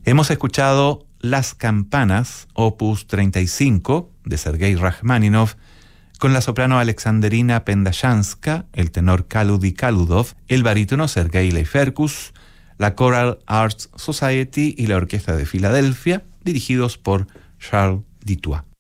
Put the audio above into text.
Hemos escuchado Las Campanas, opus 35, de Sergei Rachmaninoff, con la soprano Alexandrina Pendashanska, el tenor Kaludi Kaludov, el barítono Sergei Leiferkus, la Choral Arts Society y la Orquesta de Filadelfia, dirigidos por Charles Dutoit.